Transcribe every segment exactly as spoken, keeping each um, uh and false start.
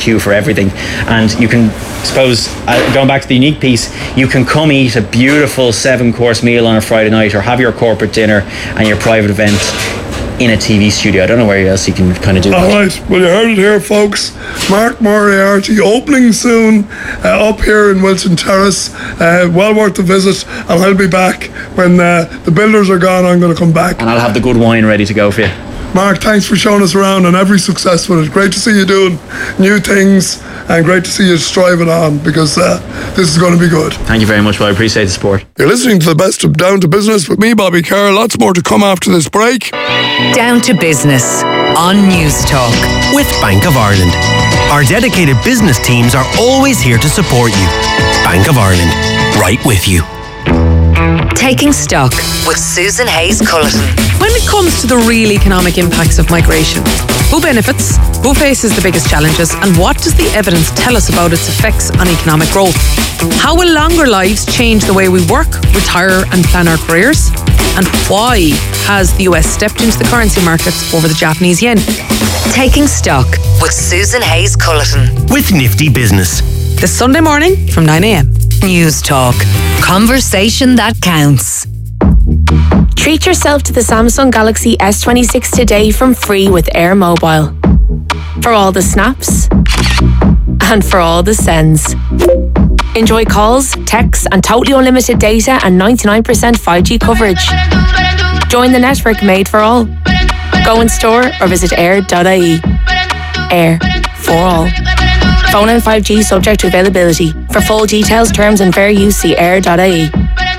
queue for everything. And you can, suppose, uh, going back to the unique piece, you can come eat a beautiful seven-course meal on a Friday night, or have your corporate dinner and your private event in a T V studio. I don't know where else you can kind of do that. All right, well, you heard it here, folks. Mark Moriarty opening soon uh, up here in Wilson Terrace. Uh, well worth the visit, and I'll be back when uh, the builders are gone. I'm going to come back, and I'll have the good wine ready to go for you. Mark, thanks for showing us around, and every success with it. Great to see you doing new things, and great to see you striving on, because uh, this is going to be good. Thank you very much, well, I appreciate the support. You're listening to the best of Down to Business with me, Bobby Kerr. Lots more to come after this break. Down to Business on News Talk with Bank of Ireland. Our dedicated business teams are always here to support you. Bank of Ireland, right with you. Taking Stock with Susan Hayes-Culleton. When it comes to the real economic impacts of migration, who benefits, who faces the biggest challenges, and what does the evidence tell us about its effects on economic growth? How will longer lives change the way we work, retire and plan our careers? And why has the U S stepped into the currency markets over the Japanese yen? Taking Stock with Susan Hayes-Culleton. With Nifty Business. This Sunday morning from nine a.m. News Talk. Conversation that counts. Treat yourself to the Samsung Galaxy S twenty-six today from free with Air Mobile. For all the snaps and for all the sends. Enjoy calls, texts and totally unlimited data and ninety-nine percent five G coverage. Join the network made for all. Go in store or visit air dot I E. Air for all. Phone and five G subject to availability. For full details, terms and fair use, see air dot I E.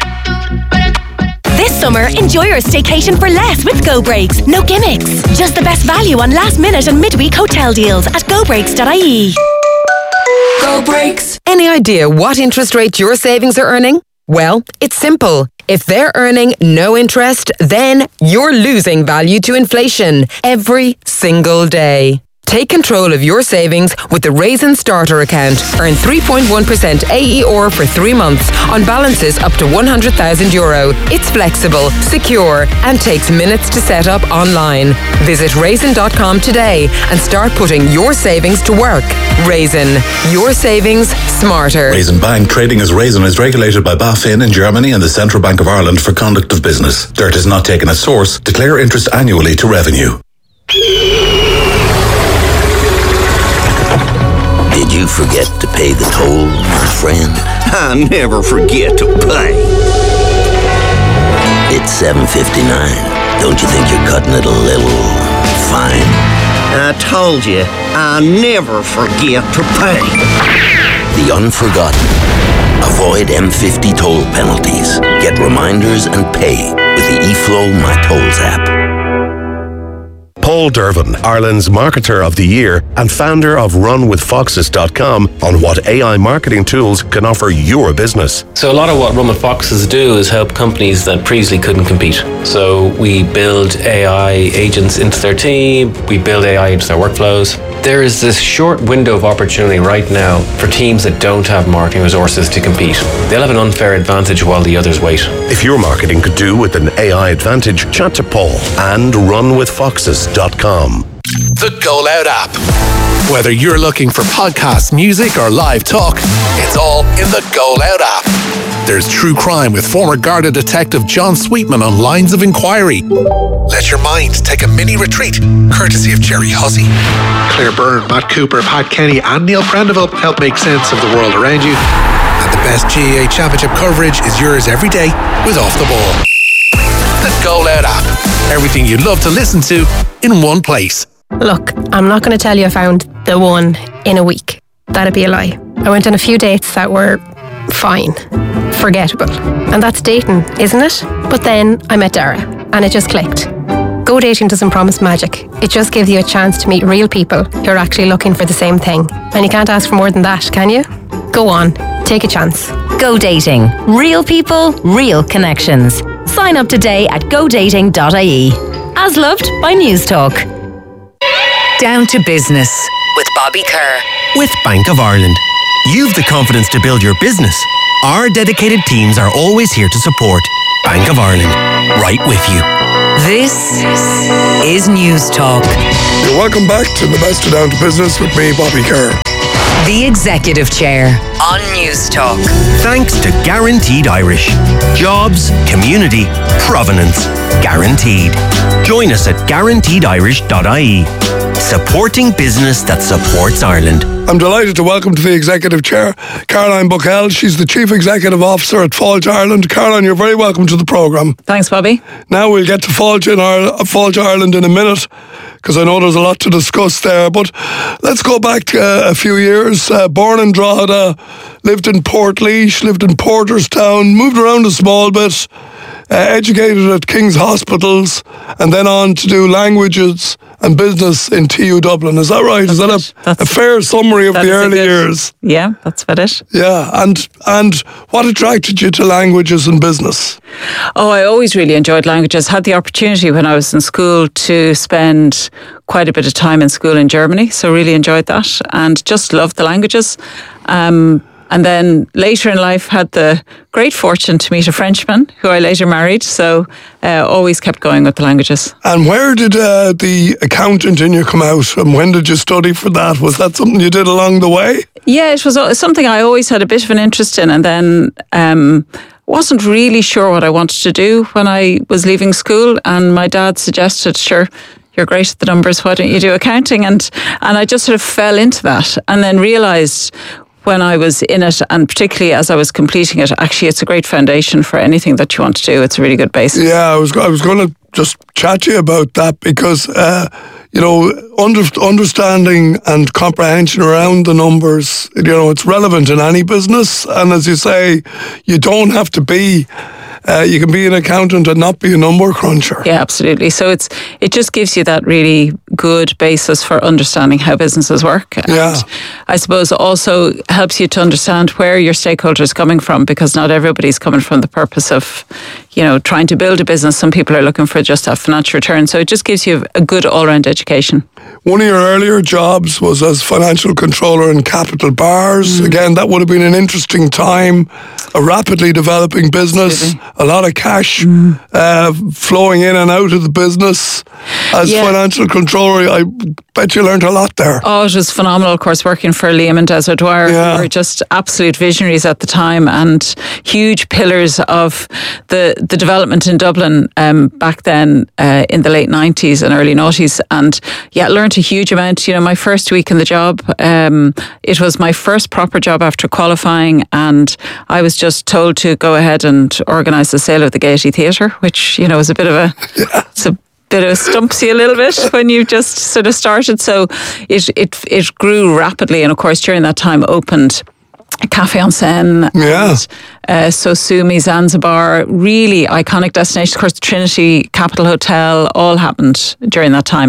This summer, enjoy your staycation for less with Go Breaks. No gimmicks. Just the best value on last minute and midweek hotel deals at go breaks dot I E. Go Breaks. Any idea what interest rate your savings are earning? Well, it's simple. If they're earning no interest, then you're losing value to inflation every single day. Take control of your savings with the Raisin Starter account. Earn three point one percent A E R for three months on balances up to one hundred thousand euro. It's flexible, secure, and takes minutes to set up online. Visit raisin dot com today and start putting your savings to work. Raisin, your savings smarter. Raisin Bank, trading as Raisin, is regulated by BaFin in Germany and the Central Bank of Ireland for conduct of business. Dirt is not taken as source. Declare interest annually to revenue. Did you forget to pay the toll, my friend? I never forget to pay. It's seven fifty-nine. Don't you think you're cutting it a little fine? I told you, I never forget to pay. The unforgotten. Avoid M fifty toll penalties. Get reminders and pay with the eFlow My Tolls app. Paul Dervin, Ireland's Marketer of the Year and founder of run with foxes dot com, on what A I marketing tools can offer your business. So a lot of what Run with Foxes do is help companies that previously couldn't compete. So we build A I agents into their team, we build A I into their workflows. There is this short window of opportunity right now for teams that don't have marketing resources to compete. They'll have an unfair advantage while the others wait. If your marketing could do with an A I advantage, chat to Paul and run with foxes dot com. The Go Loud app. Whether you're looking for podcast, music, or live talk, it's all in the Go Loud app. There's true crime with former Garda detective John Sweetman on Lines of Inquiry. Let your mind take a mini retreat, courtesy of Jerry Hussey. Claire Byrne, Matt Cooper, Pat Kenny, and Neil Prendeville help make sense of the world around you. And the best G A A Championship coverage is yours every day with Off the Ball. The Go Loud app. Everything you'd love to listen to in one place. Look, I'm not going to tell you I found the one in a week. That'd be a lie. I went on a few dates that were fine, forgettable. And that's dating, isn't it? But then I met Dara and it just clicked. Go dating doesn't promise magic. It just gives you a chance to meet real people who are actually looking for the same thing. And you can't ask for more than that, can you? Go on, take a chance. Go Dating. Real people, real connections. Sign up today at go dating dot I E. As loved by News Talk. Down to Business with Bobby Kerr. With Bank of Ireland. You've the confidence to build your business. Our dedicated teams are always here to support. Bank of Ireland, right with you. This is News Talk. You're welcome back to the best of Down to Business with me, Bobby Kerr. The Executive Chair on News Talk. Thanks to Guaranteed Irish. Jobs, community, provenance. Guaranteed. Join us at guaranteed irish dot I E. Supporting business that supports Ireland. I'm delighted to welcome to the Executive Chair Caroline Buckell. She's the Chief Executive Officer at Fáilte Ireland. Caroline, you're very welcome to the programme. Thanks, Bobby. Now we'll get to Fáilte, in Ireland, Fáilte Ireland in a minute, because I know there's a lot to discuss there. But let's go back to, uh, a few years. Uh, born in Drogheda, lived in Portlaoise, lived in Porterstown, moved around a small bit, uh, educated at King's Hospitals, and then on to do languages and business in T U Dublin. Is that right? That's is that a, a fair summary of the early good, years? Yeah, that's about it. Yeah, and and what attracted you to languages and business? Oh, I always really enjoyed languages. Had the opportunity when I was in school to spend quite a bit of time in school in Germany, so really enjoyed that and just loved the languages. Um, And then later in life had the great fortune to meet a Frenchman who I later married. So uh, always kept going with the languages. And where did uh, the accountant in you come out? And when did you study for that? Was that something you did along the way? Yeah, it was something I always had a bit of an interest in. And then um, wasn't really sure what I wanted to do when I was leaving school. And my dad suggested, sure, you're great at the numbers, why don't you do accounting? And, and I just sort of fell into that and then realised when I was in it, and particularly as I was completing it, actually it's a great foundation for anything that you want to do. It's a really good basis. Yeah, I was I was going to just chat to you about that because, uh, you know, under, understanding and comprehension around the numbers, you know, it's relevant in any business. And as you say, you don't have to be Uh, you can be an accountant and not be a number cruncher. Yeah, absolutely. So it's it just gives you that really good basis for understanding how businesses work. And yeah. I suppose also helps you to understand where your stakeholders are coming from, because not everybody's coming from the purpose of, you know, trying to build a business. Some people are looking for just a financial return. So it just gives you a good all-round education. One of your earlier jobs was as financial controller in Capital Bars. Mm. Again, that would have been an interesting time, a rapidly developing business, absolutely. A lot of cash mm. uh, flowing in and out of the business. As yeah. financial controller, I bet you learned a lot there. Oh, it was phenomenal, of course, working for Liam and Des O'Dwyer. Yeah. Who were just absolute visionaries at the time and huge pillars of the, the development in Dublin um, back then uh, in the late nineties and early noughties. And yeah, learned a huge amount. You know, my first week in the job, um, it was my first proper job after qualifying, and I was just told to go ahead and organise the sale of the Gaiety Theatre, which, you know, was a bit of a... Yeah. It's a bit of stumps you a little bit when you just sort of started. So it it it grew rapidly, and of course during that time opened Café en Seine, yeah. and uh, Sosumi, Zanzibar, really iconic destinations. Of course, the Trinity Capital Hotel, all happened during that time.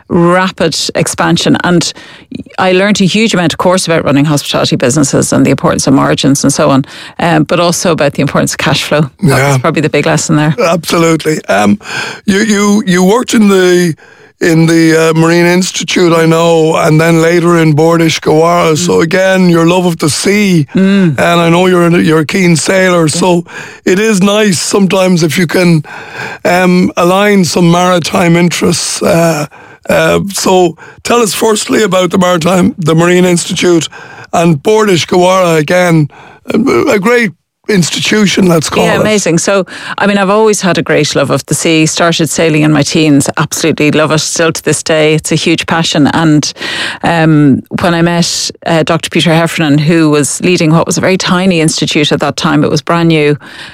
Rapid expansion, and I learned a huge amount, of course, about running hospitality businesses and the importance of margins and so on, um, but also about the importance of cash flow. That yeah. was probably the big lesson there. Absolutely. Um, you you you worked in the in the uh, Marine Institute, I know, and then later in Bordish Gawara. Mm. So again, your love of the sea, mm. and I know you're a, you're a keen sailor. Yeah. So it is nice sometimes if you can um, align some maritime interests. Uh, Uh, so tell us firstly about the Maritime, the Marine Institute, and Bordish Gawara again, a, a great institution, let's call yeah, it. Yeah, amazing. So, I mean, I've always had a great love of the sea. Started sailing in my teens, absolutely love it still to this day. It's a huge passion. And um, when I met uh, Doctor Peter Heffernan, who was leading what was a very tiny institute at that time, it was brand new,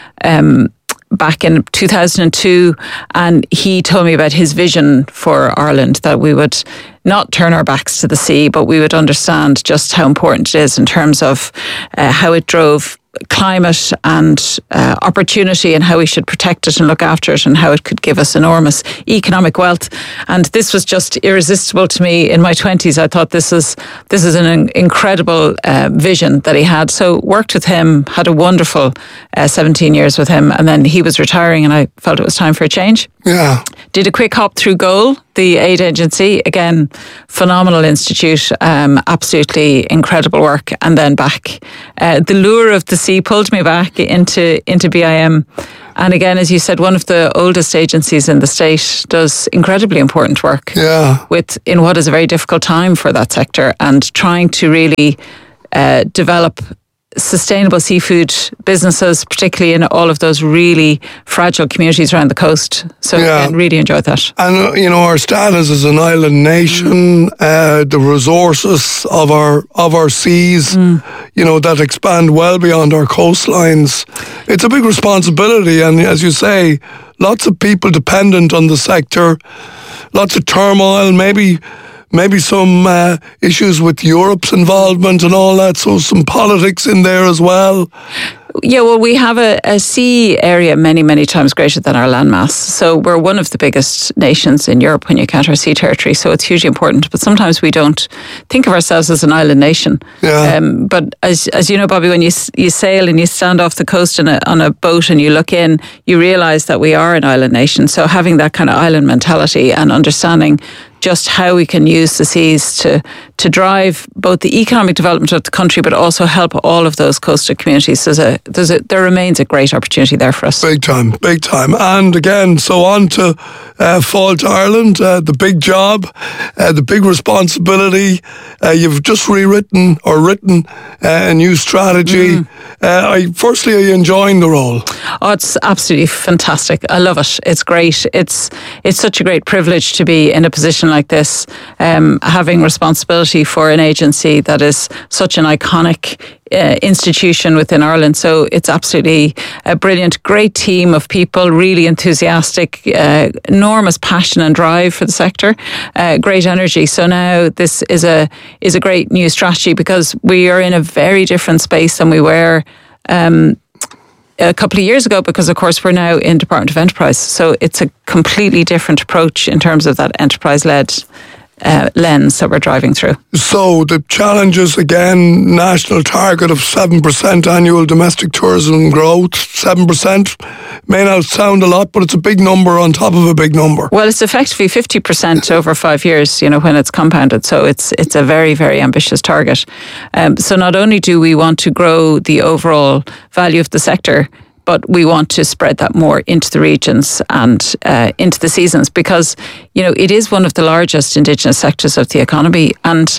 um, back in two thousand two, and he told me about his vision for Ireland, that we would not turn our backs to the sea, but we would understand just how important it is in terms of uh, how it drove climate and uh, opportunity, and how we should protect it and look after it, and how it could give us enormous economic wealth. And this was just irresistible to me in my twenties. I thought this is this is an incredible uh, vision that he had. So worked with him, had a wonderful uh, seventeen years with him, and then he was retiring, and I felt it was time for a change. Yeah. Did a quick hop through Goal, the aid agency. Again, phenomenal institute, um, absolutely incredible work. And then back. Uh, the lure of the sea pulled me back into into B I M, And again, as you said, one of the oldest agencies in the state does incredibly important work. Yeah. With in what is a very difficult time for that sector, and trying to really uh, develop sustainable seafood businesses, particularly in all of those really fragile communities around the coast. So Yeah. I really enjoyed that. And, uh, you know, our status as an island nation, uh, the resources of our of our seas, you know, that expand well beyond our coastlines. It's a big responsibility. And as you say, lots of people dependent on the sector, lots of turmoil, maybe maybe some uh, issues with Europe's involvement and all that, so some politics in there as well. Yeah, well, we have a, a sea area many, many times greater than our landmass. So we're one of the biggest nations in Europe when you count our sea territory. So it's hugely important. But sometimes we don't think of ourselves as an island nation. Yeah. Um, but as as you know, Bobby, when you you sail and you stand off the coast in a, on a boat and you look in, you realise that we are an island nation. So having that kind of island mentality and understanding just how we can use the seas to to drive both the economic development of the country, but also help all of those coastal communities. There's a, there's a, there remains a great opportunity there for us. Big time, big time. And again, so on to uh, Fall to Ireland, uh, the big job, uh, the big responsibility. Uh, you've just rewritten or written uh, a new strategy. Mm. Uh, I, firstly, are you enjoying the role? Oh, it's absolutely fantastic. I love it. It's great. It's it's such a great privilege to be in a position like this, um, having responsibility for an agency that is such an iconic uh, institution within Ireland. So it's absolutely a brilliant, great team of people, really enthusiastic, uh, enormous passion and drive for the sector, uh, great energy. So now this is a is a great new strategy because we are in a very different space than we were um, a couple of years ago, because of course we're now in Department of Enterprise. So it's a completely different approach in terms of that enterprise-led uh, lens that we're driving through. So the challenges, again, national target of seven percent annual domestic tourism growth, seven percent. May not sound a lot, but it's a big number on top of a big number. Well, it's effectively fifty percent over five years, you know, when it's compounded. So it's it's a very, very ambitious target. Um, so not only do we want to grow the overall value of the sector, but we want to spread that more into the regions and uh, into the seasons, because, you know, it is one of the largest Indigenous sectors of the economy, and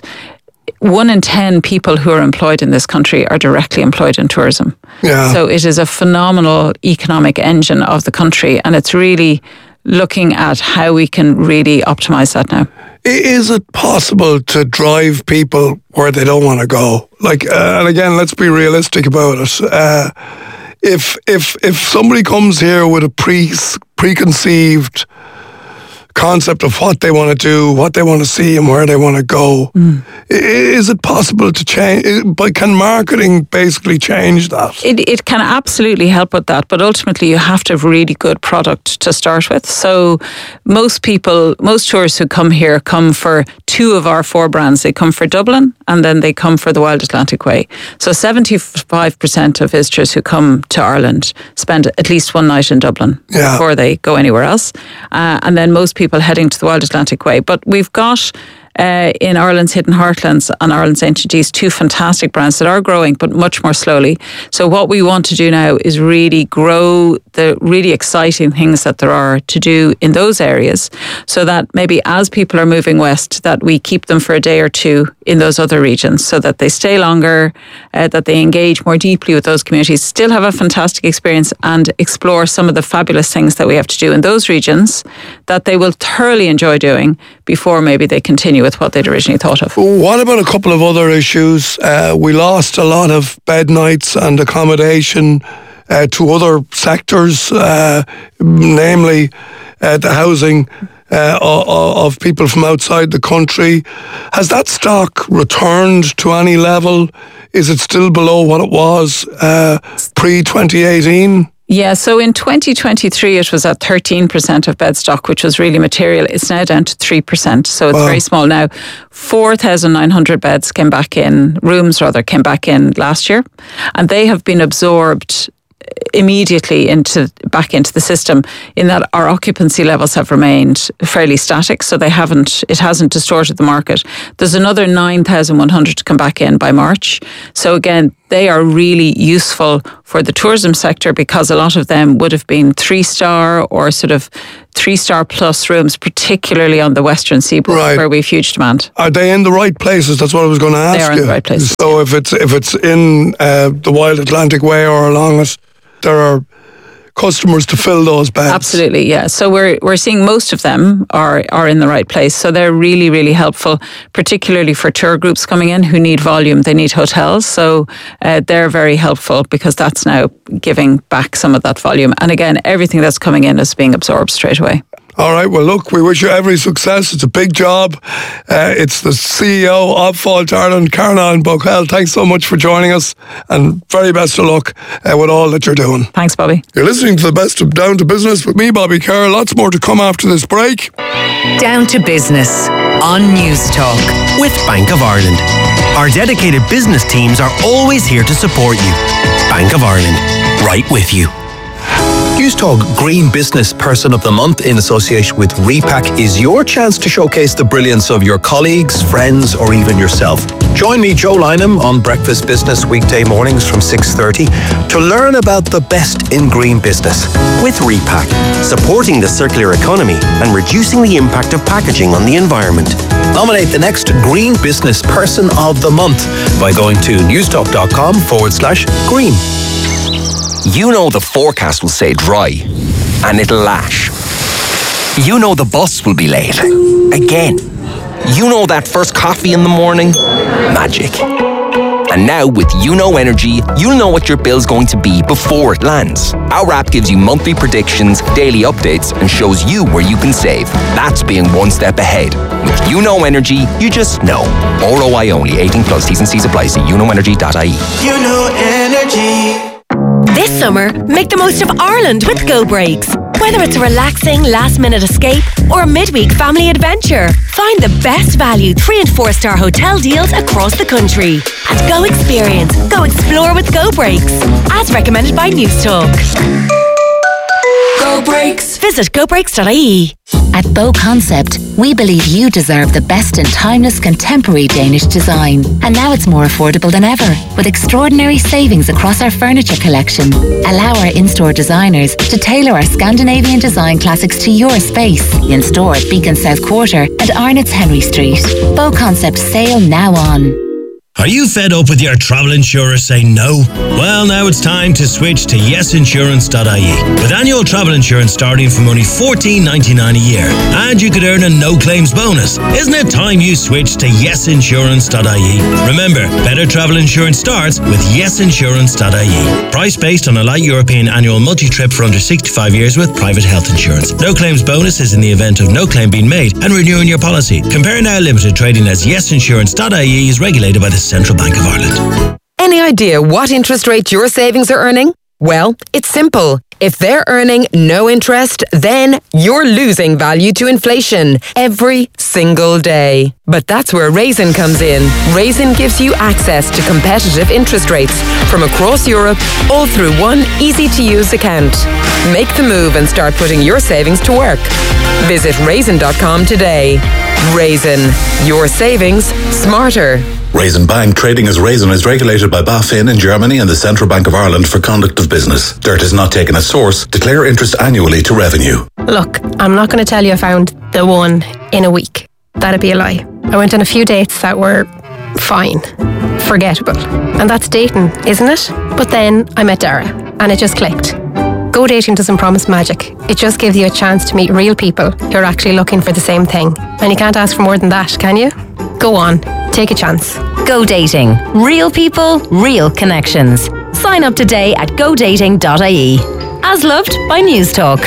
one in ten people who are employed in this country are directly employed in tourism. Yeah. So it is a phenomenal economic engine of the country, and it's really looking at how we can really optimise that now. Is it possible to drive people where they don't want to go? Like, uh, and again, let's be realistic about it. Uh, if if if somebody comes here with a pre preconceived concept of what they want to do, what they want to see, and where they want to go, mm. is it possible to change? But can marketing basically change that? It it can absolutely help with that, but ultimately you have to have really good product to start with. So most people, most tourists who come here come for two of our four brands. They come for Dublin, and then they come for the Wild Atlantic Way. So seventy-five percent of visitors who come to Ireland spend at least one night in Dublin yeah. before they go anywhere else. Uh, and then most people heading to the Wild Atlantic Way. But we've got uh, in Ireland's Hidden Heartlands and Ireland's Ancient East two fantastic brands that are growing, but much more slowly. So what we want to do now is really grow the really exciting things that there are to do in those areas, so that maybe as people are moving west, that we keep them for a day or two in those other regions, so that they stay longer, uh, that they engage more deeply with those communities, still have a fantastic experience, and explore some of the fabulous things that we have to do in those regions that they will thoroughly enjoy doing before maybe they continue with what they'd originally thought of. What about a couple of other issues? Uh, we lost a lot of bed nights and accommodation uh, to other sectors, uh, namely uh, the housing uh, of people from outside the country. Has that stock returned to any level? Is it still below what it was uh, pre twenty eighteen? Yeah, so in twenty twenty-three it was at thirteen percent of bed stock, which was really material. It's now down to three percent, so it's wow. very small now. four thousand nine hundred beds came back in, rooms rather, came back in last year, and they have been absorbed immediately into back into the system, in that our occupancy levels have remained fairly static, so they haven't it hasn't distorted the market. There's another nine thousand one hundred to come back in by March. So again, they are really useful for the tourism sector because a lot of them would have been three-star or sort of three-star plus rooms, particularly on the western seaboard Right. where we have huge demand. Are they in the right places? That's what I was going to ask They are in you. the right places. So if it's if it's in uh, the Wild Atlantic Way or along it, there are customers to fill those beds. Absolutely, yeah. So we're we're seeing most of them are are in the right place. So they're really, really helpful, particularly for tour groups coming in who need volume. They need hotels. So uh, they're very helpful because that's now giving back some of that volume. And again, everything that's coming in is being absorbed straight away. All right, well, look, we wish you every success. It's a big job. Uh, it's the C E O of Fáilte Ireland, Caroline Bokel. Thanks so much for joining us, and very best of luck uh, with all that you're doing. Thanks, Bobby. You're listening to the best of Down to Business with me, Bobby Kerr. Lots more to come after this break. Down to Business on News Talk. With Bank of Ireland. Our dedicated business teams are always here to support you. Bank of Ireland, right with you. Newstalk Green Business Person of the Month in association with Repack is your chance to showcase the brilliance of your colleagues, friends, or even yourself. Join me, Joe Lynham, on Breakfast Business weekday mornings from six thirty to learn about the best in green business. With Repack, supporting the circular economy and reducing the impact of packaging on the environment. Nominate the next Green Business Person of the Month by going to newstalk.com forward slash green. You know the forecast will say dry, and it'll lash. You know the bus will be late. Again. You know that first coffee in the morning? Magic. And now with You Know Energy, you'll know what your bill's going to be before it lands. Our app gives you monthly predictions, daily updates, and shows you where you can save. That's being one step ahead. With You Know Energy, you just know. R O I only, eighteen plus, T's and C's apply. See you know energy dot I E. You Know Energy. This summer, make the most of Ireland with Go Breaks. Whether it's a relaxing last-minute escape or a midweek family adventure, find the best value three and four star hotel deals across the country. And go experience, go explore with Go Breaks, as recommended by News Talk. Go Breaks. Visit go breaks dot I E. At Bow Concept, we believe you deserve the best in timeless contemporary Danish design. And now it's more affordable than ever, with extraordinary savings across our furniture collection. Allow our in-store designers to tailor our Scandinavian design classics to your space. In store at Beacon South Quarter and Arnott's Henry Street. Bow Concept sale now on. Are you fed up with your travel insurer saying no? Well, now it's time to switch to yes insurance dot I E. With annual travel insurance starting from only fourteen ninety-nine a year. And you could earn a no-claims bonus. Isn't it time you switch to yes insurance dot I E? Remember, better travel insurance starts with yes insurance dot I E. Price based on a light European annual multi-trip for under sixty-five years with private health insurance. No-claims bonus is in the event of no claim being made and renewing your policy. Compare Now Limited, trading as yes insurance dot I E, is regulated by the Central Bank of Ireland. Any idea what interest rate your savings are earning? Well, it's simple. If they're earning no interest, then you're losing value to inflation every single day. But that's where Raisin comes in. Raisin gives you access to competitive interest rates from across Europe, all through one easy-to-use account. Make the move and start putting your savings to work. Visit raisin dot com today. Raisin, your savings smarter. Raisin Bank, trading as Raisin, is regulated by BaFin in Germany and the Central Bank of Ireland for conduct of business. Dirt is not taken as source. Declare interest annually to revenue. Look, I'm not going to tell you I found the one in a week. That'd be a lie. I went on a few dates that were fine, forgettable. And that's dating, isn't it? But then I met Dara, and it just clicked. Go Dating doesn't promise magic. It just gives you a chance to meet real people who are actually looking for the same thing. And you can't ask for more than that, can you? Go on, take a chance. Go Dating. Real people, real connections. Sign up today at go dating dot I E. As loved by News Talk.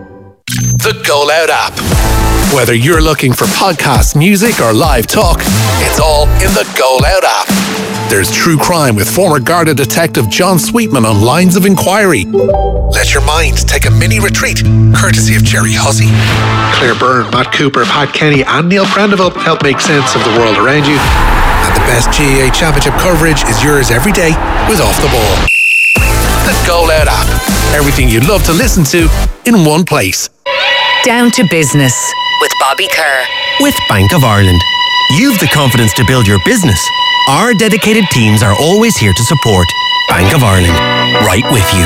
The Go Loud app. Whether you're looking for podcasts, music, or live talk, it's all in the Go Loud app. There's true crime with former Garda detective John Sweetman on Lines of Inquiry. Let your mind take a mini retreat, courtesy of Jerry Hussey. Claire Byrne, Matt Cooper, Pat Kenny, and Neil Prendeville help make sense of the world around you. And the best G A A Championship coverage is yours every day with Off the Ball. The Go Loud app. Everything you'd love to listen to in one place. Down to Business with Bobby Kerr. With Bank of Ireland. You've the confidence to build your business. Our dedicated teams are always here to support. Bank of Ireland, right with you.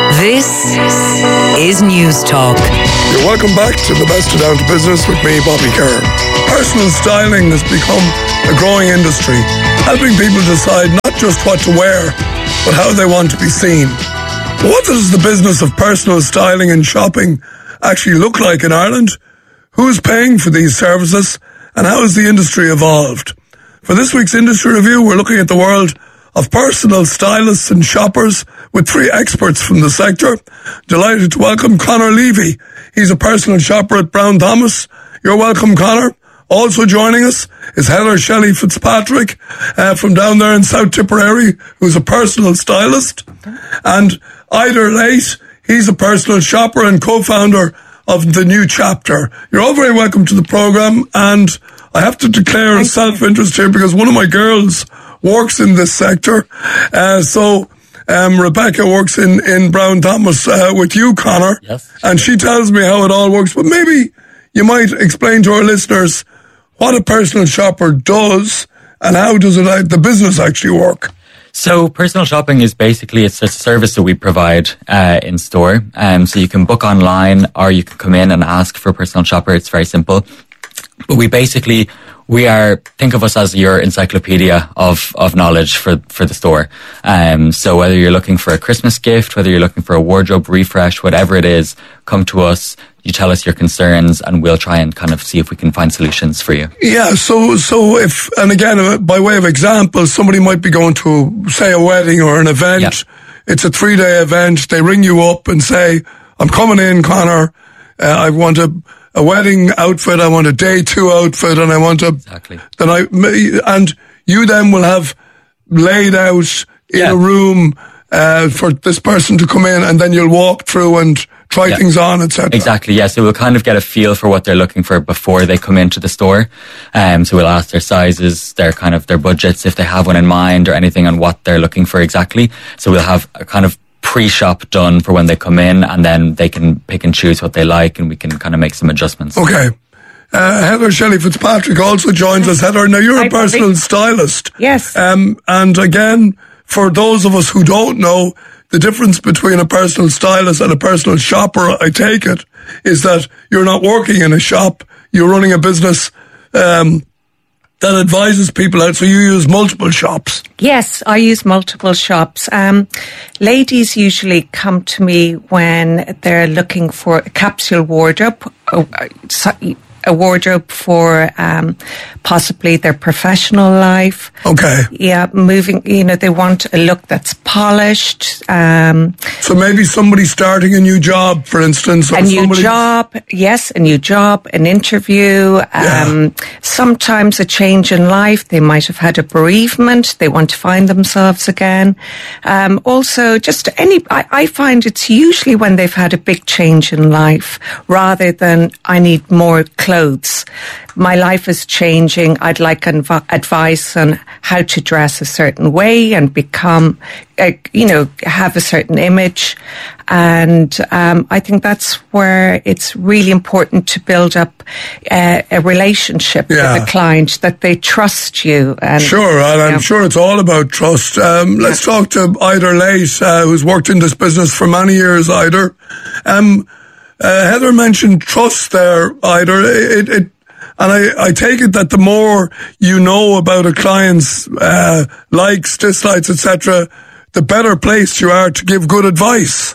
This is News Talk. You're welcome back to the Best of Down to Business with me, Bobby Kerr. Personal styling has become a growing industry, helping people decide not just what to wear, but how they want to be seen. But what does the business of personal styling and shopping actually look like in Ireland? Who is paying for these services, and how has the industry evolved? For this week's Industry Review, we're looking at the world of personal stylists and shoppers with three experts from the sector. Delighted to welcome Conor Levy. He's a personal shopper at Brown Thomas. You're welcome, Conor. Also joining us is Heather Shelley Fitzpatrick uh, from down there in South Tipperary, who's a personal stylist. And Ider Late, he's a personal shopper and co-founder of The New Chapter. You're all very welcome to the programme, and I have to declare a self-interest here because one of my girls works in this sector. Uh, so um, Rebecca works in, in Brown Thomas uh, with you, Conor. Yes. And she tells me how it all works. But maybe you might explain to our listeners what a personal shopper does and how does it, the business actually work. So personal shopping is basically, it's a service that we provide uh, in store. Um, so you can book online or you can come in and ask for a personal shopper. It's very simple. But we basically, we are, think of us as your encyclopedia of, of knowledge for, for the store. Um, so whether you're looking for a Christmas gift, whether you're looking for a wardrobe refresh, whatever it is, come to us, you tell us your concerns, and we'll try and kind of see if we can find solutions for you. Yeah, so, so if, and again, by way of example, somebody might be going to, say, a wedding or an event. Yep. It's a three day event. They ring you up and say, I'm coming in, Conor. Uh, I want a, a wedding outfit, I want a day two outfit, and I want a... Exactly. Then I, and you then will have laid out in yeah. a room uh, for this person to come in, and then you'll walk through and try yeah. things on, et cetera. Exactly, yeah. So we'll kind of get a feel for what they're looking for before they come into the store. Um, so we'll ask their sizes, their kind of their budgets, if they have one in mind, or anything on what they're looking for exactly. So we'll have a kind of pre-shop done for when they come in, and then they can pick and choose what they like, and we can kind of make some adjustments. Okay. Uh, Heather Shelley Fitzpatrick also joins us. Heather, now you're a personal stylist. Yes. Um, and again, for those of us who don't know, the difference between a personal stylist and a personal shopper, I take it, is that you're not working in a shop, you're running a business um, that advises people out, so you use multiple shops. Yes, I use multiple shops. Um, ladies usually come to me when they're looking for a capsule wardrobe, a wardrobe for um, possibly their professional life. Okay. Yeah, moving, you know, they want a look that's polished. Um, so maybe somebody starting a new job, for instance. Or a new somebody... job, yes, a new job, an interview. Um, yeah. Sometimes a change in life. They might have had a bereavement. They want to find themselves again. Um, also, just any, I, I find it's usually when they've had a big change in life rather than I need more clothes. Clothes. My life is changing. I'd like inv- advice on how to dress a certain way and become, uh, you know, have a certain image. And um, I think that's where it's really important to build up uh, a relationship yeah. with the client, that they trust you. And, sure, and I'm you know, sure it's all about trust. Um, let's yeah. talk to Ider Late, uh, who's worked in this business for many years, Ider. Um, Uh, Heather mentioned trust there, Ider. It, it, and I, I take it that the more you know about a client's uh, likes, dislikes, et cetera, the better placed you are to give good advice.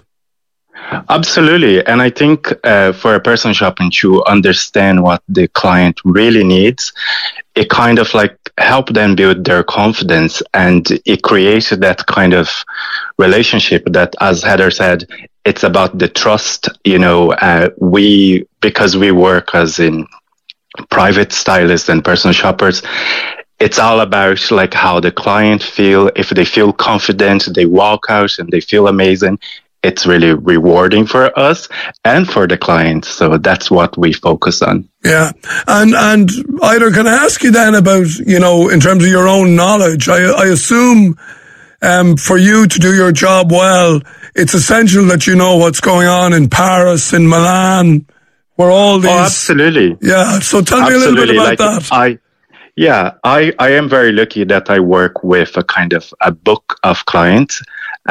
Absolutely. And I think uh, for a person shopping to understand what the client really needs, it kind of like help them build their confidence, and it creates that kind of relationship that, as Heather said, it's about the trust. You know, uh, we, because we work as in private stylists and personal shoppers, it's all about like how the client feel. If they feel confident, they walk out and they feel amazing. It's really rewarding for us and for the client. So that's what we focus on. Yeah. And, and Ider, can I ask you then about, you know, in terms of your own knowledge, I, I assume, um, for you to do your job well, it's essential that you know what's going on in Paris, in Milan, where all these... Oh, absolutely. Yeah. So tell absolutely. me a little bit about like that. I, Yeah, I, I am very lucky that I work with a kind of a book of clients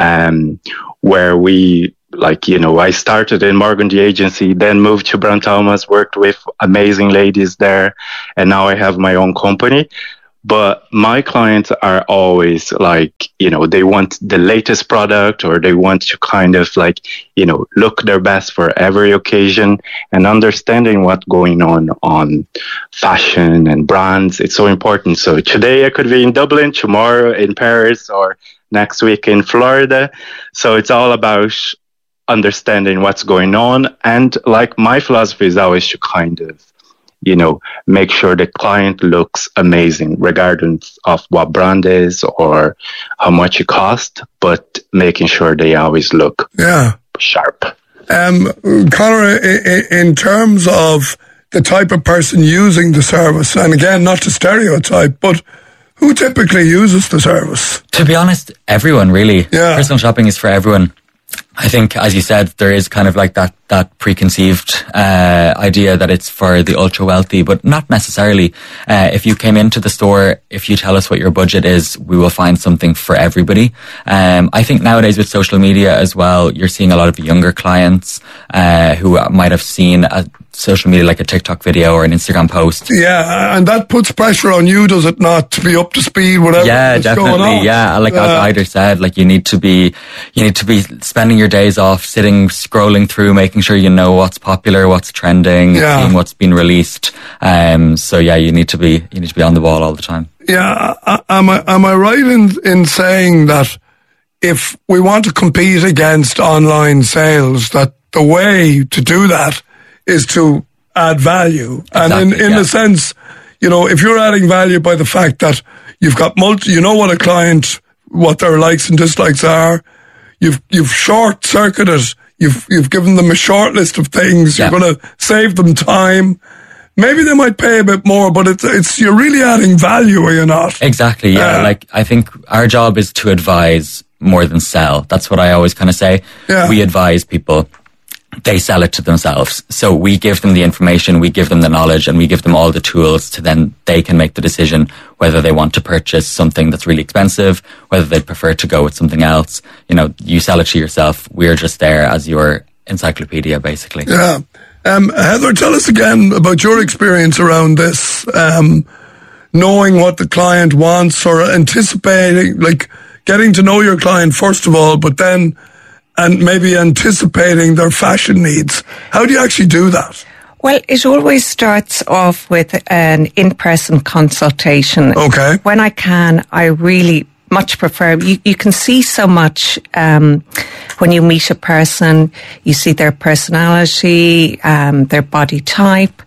um, where we, like, you know, I started in Morgan the agency, then moved to Brown Thomas, worked with amazing ladies there, and now I have my own company. But my clients are always like, you know, they want the latest product, or they want to kind of like, you know, look their best for every occasion, and understanding what's going on on fashion and brands. It's so important. So today I could be in Dublin, tomorrow in Paris, or next week in Florida. So it's all about understanding what's going on. And like my philosophy is always to kind of, you know, make sure the client looks amazing, regardless of what brand is or how much it costs, but making sure they always look yeah. sharp. Um, Conor, in terms of the type of person using the service, and again, not to stereotype, but who typically uses the service? To be honest, everyone really. Yeah. Personal shopping is for everyone. I think, as you said, there is kind of like that, that preconceived uh, idea that it's for the ultra wealthy, but not necessarily. Uh, if you came into the store, if you tell us what your budget is, we will find something for everybody. Um, I think nowadays with social media as well, you're seeing a lot of younger clients uh, who might have seen a social media like a TikTok video or an Instagram post. Yeah, and that puts pressure on you, does it not, to be up to speed, whatever yeah, is going on? definitely. Yeah, like yeah. as Ider said, like you need to be, you need to be spending your days off sitting, scrolling through, making sure you know what's popular, what's trending, yeah. seeing what's been released. Um, so yeah, you need to be, you need to be on the ball all the time. Yeah, am I am I right in in saying that if we want to compete against online sales, that the way to do that is to add value? Exactly, and in, in yeah. a sense, you know, if you're adding value by the fact that you've got multi, you know what a client, what their likes and dislikes are, you've you've short circuited, you've you've given them a short list of things, yeah. you're going to save them time. Maybe they might pay a bit more, but it's it's you're really adding value, are you not? Exactly, yeah. Uh, like I think our job is to advise more than sell. That's what I always kind of say. Yeah. We advise people. They sell it to themselves. So we give them the information, we give them the knowledge, and we give them all the tools to then they can make the decision whether they want to purchase something that's really expensive, whether they prefer to go with something else. You know, you sell it to yourself. We're just there as your encyclopedia, basically. Yeah. Um, Heather, tell us again about your experience around this, um, knowing what the client wants or anticipating, like getting to know your client first of all, but then and maybe anticipating their fashion needs. How do you actually do that? Well, it always starts off with an in-person consultation. Okay. When I can, I really much prefer, you, you can see so much um, when you meet a person. You see their personality, um, their body type.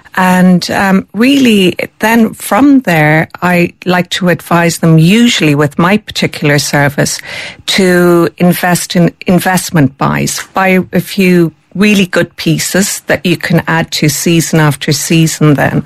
And um, really, then from there, I like to advise them, usually with my particular service, to invest in investment buys. Buy a few really good pieces that you can add to season after season then.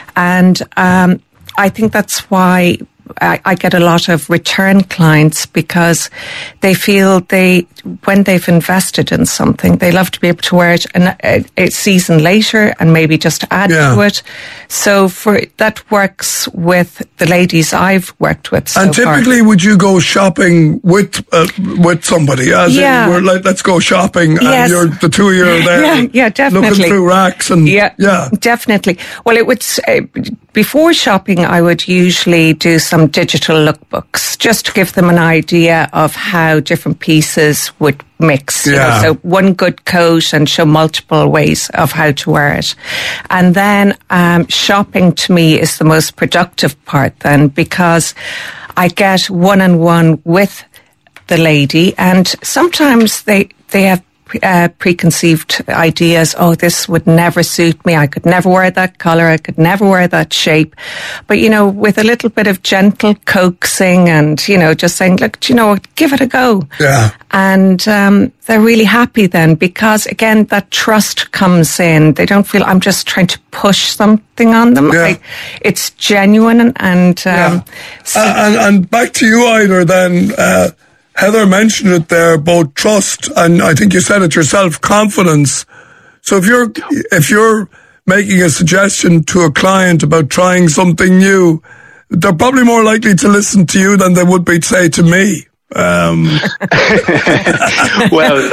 And um, I think that's why I, I get a lot of return clients, because they feel they, when they've invested in something, they love to be able to wear it an, a, a season later and maybe just add yeah. to it. So for that works with the ladies I've worked with so And typically, far. would you go shopping with uh, with somebody? As yeah. in, we're like, let's go shopping, Yes. and you're the two of you are there, Yeah, yeah, definitely. looking through racks and yeah, yeah. definitely. Well, it would uh, before shopping, I would usually do some digital lookbooks just to give them an idea of how different pieces would mix. You Yeah. know, so one good coat and show multiple ways of how to wear it. And then um, shopping to me is the most productive part then, because I get one-on-one with the lady, and sometimes they, they have Uh, preconceived ideas. Oh, this would never suit me. I could never wear that color. I could never wear that shape. But, you know, with a little bit of gentle coaxing and, you know, just saying, look, do you know what, give it a go. Yeah. And um, they're really happy then, because, again, that trust comes in. They don't feel I'm just trying to push something on them. Yeah. I, it's genuine. And, and, um, Yeah. so Uh, and, and back to you, Ider, then. Uh, Heather mentioned it there, both trust and I think you said it yourself, confidence. So if you're if you're making a suggestion to a client about trying something new, they're probably more likely to listen to you than they would be, say, to me. Um. well,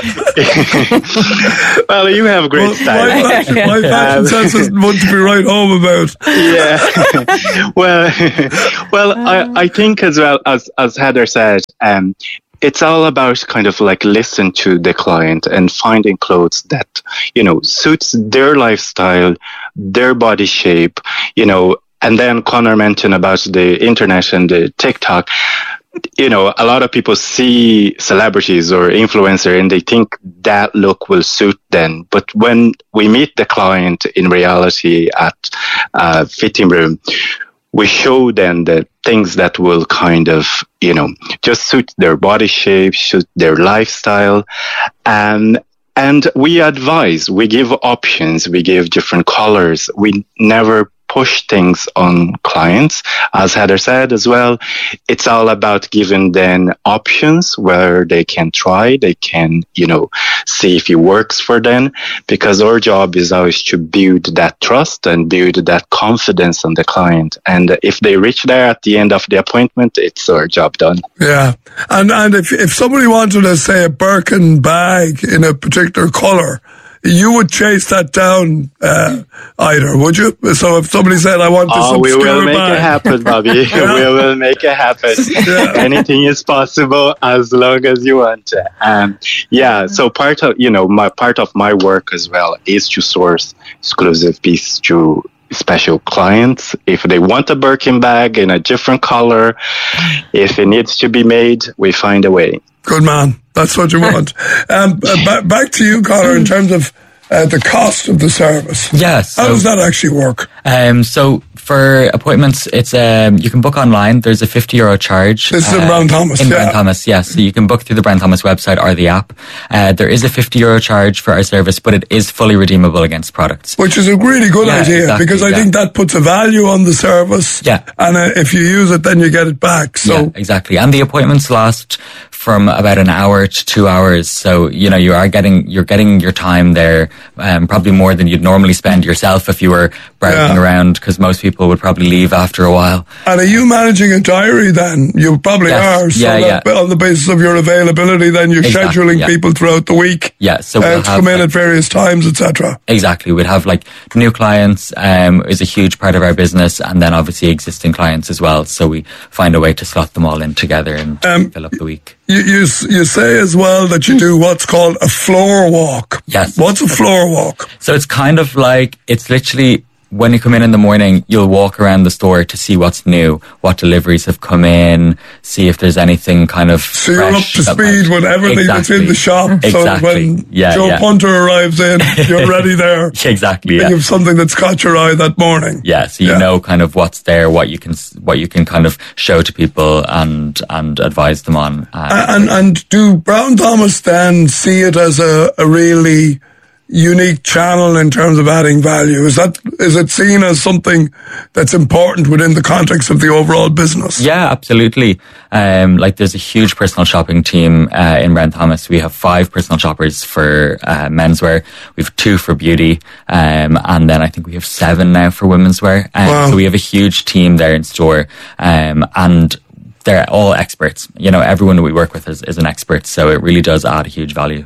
well, you have great well, style. My fashion, my fashion um, sense isn't one to be right home about. Yeah. well, well, I, I think as well as as Heather said, um, it's all about kind of like listen to the client and finding clothes that, you know, suits their lifestyle, their body shape, you know. And then Connor mentioned about the internet and the TikTok. You know, a lot of people see celebrities or influencer and they think that look will suit them. But when we meet the client in reality at a fitting room, we show them the things that will kind of, you know, just suit their body shape, suit their lifestyle. And and we advise, we give options, we give different colors. We never push things on clients. As Heather said as well, it's all about giving them options where they can try, they can, you know, see if it works for them, because our job is always to build that trust and build that confidence on the client. And if they reach there at the end of the appointment, it's our job done. Yeah. And and if, if somebody wanted to, say, a Birkin bag in a particular colour, you would chase that down, uh, either, would you? So if somebody said, I want this oh, obscure we will make bag. it happen, Bobby. Yeah. We will make it happen. Yeah. Anything is possible as long as you want it. Um, yeah, so part of, you know, my part of my work as well is to source exclusive pieces to special clients. If they want a Birkin bag in a different color, if it needs to be made, we find a way. Good man. That's what you want. um, uh, ba- back to you, Connor, in terms of uh, the cost of the service. Yes. How so, does that actually work? Um, so for appointments, it's um, you can book online. There's a fifty euro charge. This is uh, in Brown Thomas, In yeah. Brown Thomas, yes. So you can book through the Brown Thomas website or the app. Uh, there is a fifty euro charge for our service, but it is fully redeemable against products. Which is a really good Yeah, idea, exactly, because I yeah. think that puts a value on the service. Yeah. And uh, if you use it, then you get it back. So Yeah, exactly. And the appointments last from about an hour to two hours. So, you know, you are getting, you're getting your time there, um, probably more than you'd normally spend yourself if you were browsing Yeah. around, because most people would probably leave after a while. And are you managing a diary then? You probably Yes. are. So Yeah, that, yeah. on the basis of your availability, then you're Exactly, scheduling yeah. people throughout the week. Yeah, so uh, we'll to have, come in like- at various times, et cetera. Exactly. We'd have like new clients, um, is a huge part of our business, and then obviously existing clients as well. So we find a way to slot them all in together and Um, fill up the week. You, you s- you say as well that you do what's called a floor walk. Yes. What's a floor walk? So it's kind of like, it's literally when you come in in the morning, you'll walk around the store to see what's new, what deliveries have come in, see if there's anything kind of So you're up fresh to that speed might- with everything that's in Exactly. the shop. So that Exactly. when Yeah, Joe yeah. Punter arrives in, you're ready there. Exactly. Think Yeah. of something that's caught your eye that morning. Yeah, so you Yeah. know kind of what's there, what you can what you can kind of show to people and and advise them on. Uh, And and do Brown Thomas then see it as a, a really unique channel in terms of adding value? Is that is it seen as something that's important within the context of the overall business? Yeah, absolutely. Um, like there's a huge personal shopping team uh, in Brown Thomas. We have five personal shoppers for uh, menswear. We have two for beauty, um, and then I think we have seven now for women's wear. Um, Wow. So we have a huge team there in store, um, and they're all experts. You know, everyone that we work with is, is an expert, so it really does add a huge value.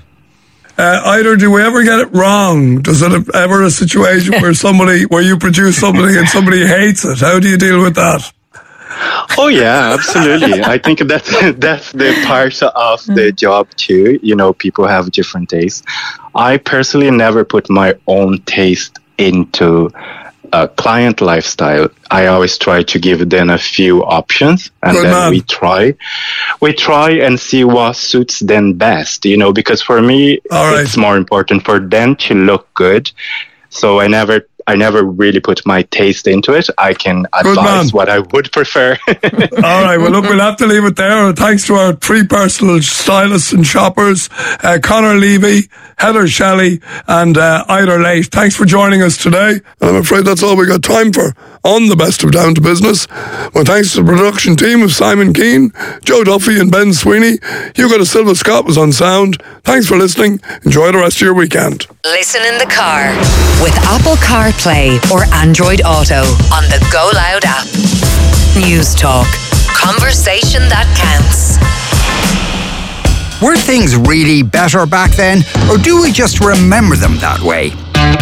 Uh, either do we ever get it wrong? Does it ever a situation where somebody, where you produce something and somebody hates it? How do you deal with that? Oh yeah, absolutely. I think that's that's the part of the job too. You know, people have different tastes. I personally never put my own taste into a client lifestyle. I always try to give them a few options, and Good then man. we try, we try and see what suits them best. You know, because for me, All right. it's more important for them to look good. So I never. I never really put my taste into it. I can Good man. advise what I would prefer. All right, well, look, we'll have to leave it there. Thanks to our three personal stylists and shoppers, uh, Connor Levy, Heather Shelley, and uh, Ida Late. Thanks for joining us today. I'm afraid that's all we got time for on the Best of Down to Business. Well, thanks to the production team of Simon Keane, Joe Duffy and Ben Sweeney. Hugo de Silva Scott was on sound. Thanks for listening. Enjoy the rest of your weekend. Listen in the car with Apple CarPlay Play or Android Auto on the Go Loud app. News Talk. Conversation that counts. Were things really better back then, or do we just remember them that way?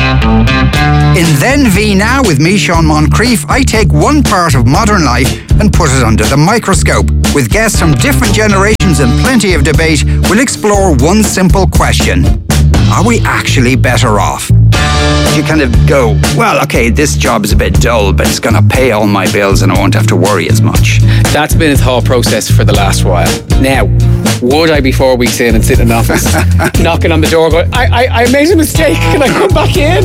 In Then V Now with me, Sean Moncrief, I take one part of modern life and put it under the microscope. With guests from different generations and plenty of debate, we'll explore one simple question. Are we actually better off? You kind of go, well, okay, this job is a bit dull, but it's going to pay all my bills and I won't have to worry as much. That's been a thought process for the last while. Now, would I be four weeks in and sit in an office, knocking on the door going, I, I, I made a mistake, can I come back in?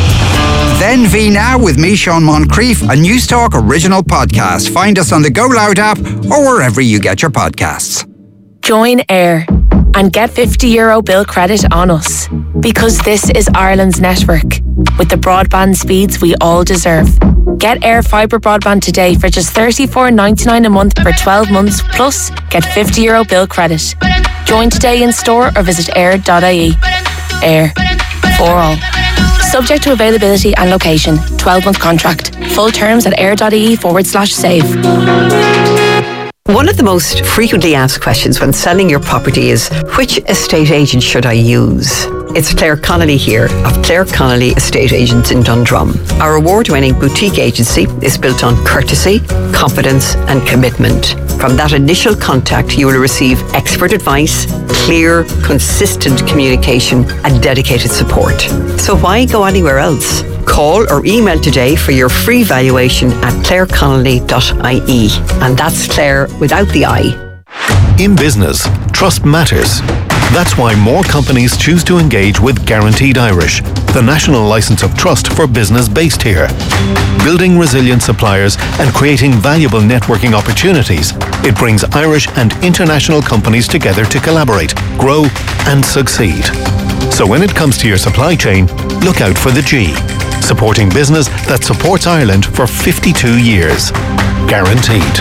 Then V Now with me, Sean Moncrief, a News Talk original podcast. Find us on the Go Loud app or wherever you get your podcasts. Join Air and get fifty euro bill credit on us, because this is Ireland's network with the broadband speeds we all deserve. Get Air Fibre broadband today for just thirty-four ninety-nine a month for twelve months, plus get fifty euro bill credit. Join today in store or visit air dot I E. Air. For all. Subject to availability and location. twelve month contract. Full terms at air.ie forward slash save. One of the most frequently asked questions when selling your property is, which estate agent should I use? It's Claire Connolly here of Claire Connolly Estate Agents in Dundrum. Our award-winning boutique agency is built on courtesy, confidence and commitment. From that initial contact, you will receive expert advice, clear, consistent communication and dedicated support. So why go anywhere else? Call or email today for your free valuation at claire connolly dot I E. And that's Claire without the I. In business, trust matters. That's why more companies choose to engage with Guaranteed Irish, the national license of trust for business based here. Building resilient suppliers and creating valuable networking opportunities, it brings Irish and international companies together to collaborate, grow and succeed. So when it comes to your supply chain, look out for the G. Supporting business that supports Ireland for fifty-two years. Guaranteed.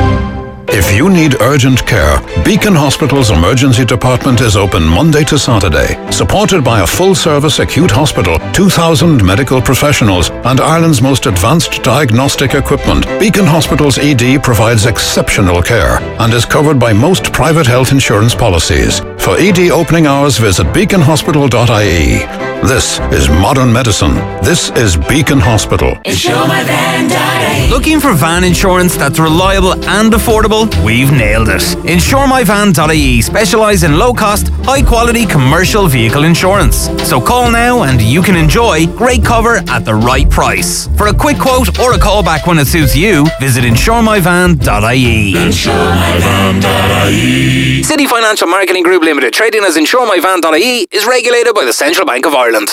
If you need urgent care, Beacon Hospital's emergency department is open Monday to Saturday. Supported by a full-service acute hospital, two thousand medical professionals, and Ireland's most advanced diagnostic equipment, Beacon Hospital's E D provides exceptional care and is covered by most private health insurance policies. For E D opening hours, visit beacon hospital dot I E. This is modern medicine. This is Beacon Hospital. Insure My Van dot I E. Looking for van insurance that's reliable and affordable? We've nailed it. Insure My Van dot I E specialise in low-cost, high-quality commercial vehicle insurance. So call now and you can enjoy great cover at the right price. For a quick quote or a call back when it suits you, visit insure my van dot I E. Insure My Van dot I E. City Financial Marketing Group Limited, trading as Insure My Van dot I E, is regulated by the Central Bank of Ireland.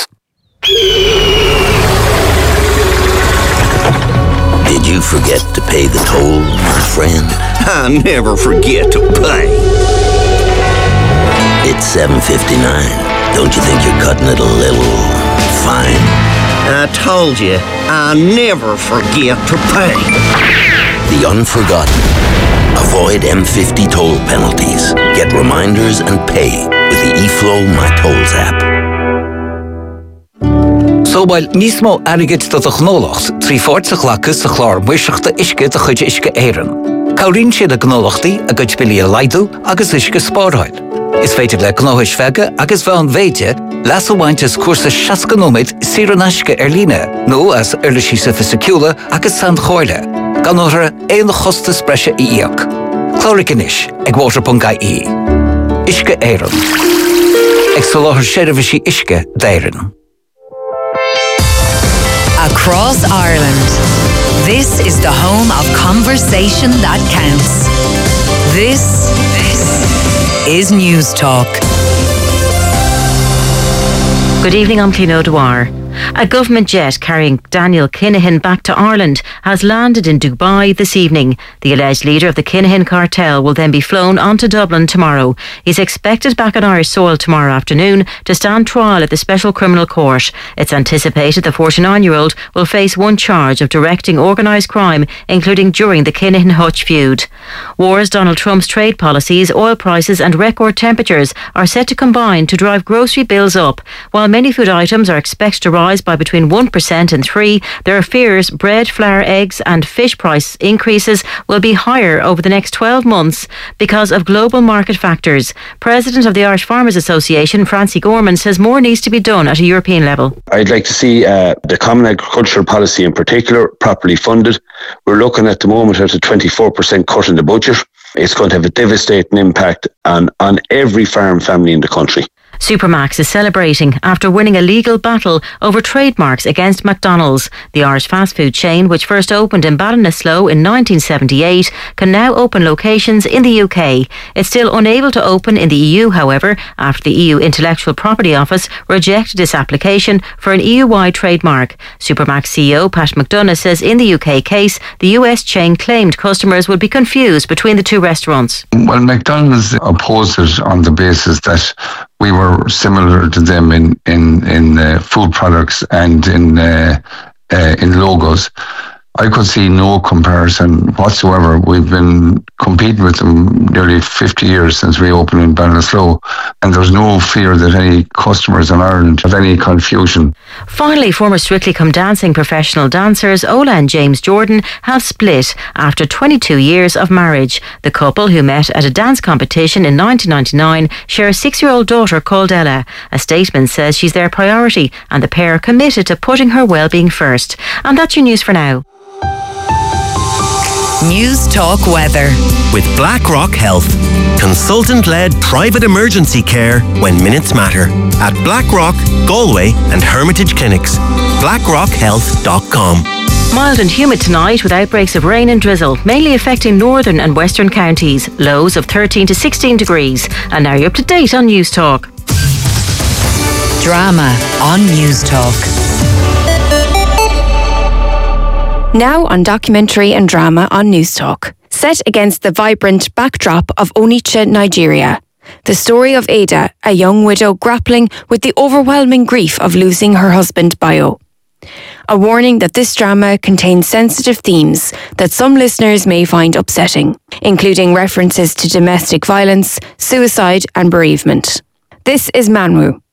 Did you forget to pay the toll, my friend? I never forget to pay. It's seven fifty-nine. Don't you think you're cutting it a little fine? I told you, I never forget to pay. The unforgotten. Avoid M fifty toll penalties. Get reminders and pay with the eFlow My Tolls app. So while nismo arigit to the gnolochs, three forts of lacus, the chlor, wishach the ishke, the chuj ishke eiren. Kaurin she the gnolochti, a good billy a lido, agus ishke sporhoil. Is fated like gnohish vega, agus van veje, lasso wantes cursus shaskanomit, sironashke erline, no as erlishisa fisicula, agus sand hoile. Ganora een hoste spresje iok. Chlorikinish, eg waterpungai e. Ishke eiren. Exoloher sherivishi ishke deiren. Across Ireland, this is the home of conversation that counts. This, this is News Talk. Good evening, I'm Clino Dwyer. A government jet carrying Daniel Kinahan back to Ireland has landed in Dubai this evening. The alleged leader of the Kinahan cartel will then be flown on to Dublin tomorrow. He's expected back on Irish soil tomorrow afternoon to stand trial at the Special Criminal Court. It's anticipated the forty-nine-year-old will face one charge of directing organised crime, including during the Kinahan-Hutch feud. War as Donald Trump's trade policies, oil prices and record temperatures are set to combine to drive grocery bills up, while many food items are expected to rise rise by between one percent and three percent, there are fears bread, flour, eggs and fish price increases will be higher over the next twelve months because of global market factors. President of the Irish Farmers Association, Francie Gorman, says more needs to be done at a European level. I'd like to see uh, the Common Agricultural Policy in particular properly funded. We're looking at the moment at a twenty-four percent cut in the budget. It's going to have a devastating impact on, on every farm family in the country. Supermax is celebrating after winning a legal battle over trademarks against McDonald's. The Irish fast food chain, which first opened in Ballinasloe in nineteen seventy-eight, can now open locations in the U K. It's still unable to open in the E U, however, after the E U Intellectual Property Office rejected its application for an E U-wide trademark. Supermax C E O Pat McDonough says in the U K case, the U S chain claimed customers would be confused between the two restaurants. Well, McDonald's opposed it on the basis that we were similar to them in in in uh, food products and in uh, uh, in logos. I could see no comparison whatsoever. We've been competing with them nearly fifty years since we opened in Ballinasloe, and there's no fear that any customers in Ireland have any confusion. Finally, former Strictly Come Dancing professional dancers Ola and James Jordan have split after twenty-two years of marriage. The couple, who met at a dance competition in nineteen ninety-nine, share a six-year-old daughter called Ella. A statement says she's their priority and the pair are committed to putting her well-being first. And that's your news for now. News Talk Weather. With BlackRock Health. Consultant-led private emergency care when minutes matter. At BlackRock, Galway and Hermitage Clinics. blackrock health dot com. Mild and humid tonight with outbreaks of rain and drizzle, mainly affecting northern and western counties. Lows of thirteen to sixteen degrees. And now you're up to date on News Talk. Drama on News Talk. Now on documentary and drama on News Talk. Set against the vibrant backdrop of Onitsha, Nigeria. The story of Ada, a young widow grappling with the overwhelming grief of losing her husband Bayo. A warning that this drama contains sensitive themes that some listeners may find upsetting, including references to domestic violence, suicide and bereavement. This is Manwu,